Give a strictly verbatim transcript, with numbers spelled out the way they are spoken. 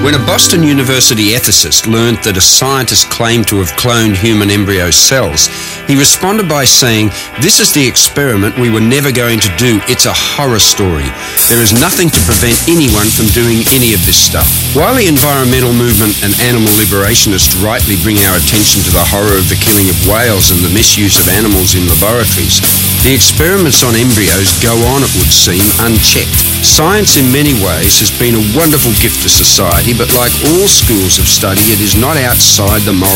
When a Boston University ethicist learned that a scientist claimed to have cloned human embryo cells, he responded by saying, "This is the experiment we were never going to do. It's a horror story. There is nothing to prevent anyone from doing any of this stuff." While the environmental movement and animal liberationists rightly bring our attention to the horror of the killing of whales and the misuse of animals in laboratories, the experiments on embryos go on, it would seem, unchecked. Science in many ways has been a wonderful gift to society, but like all schools of study, it is not outside the moral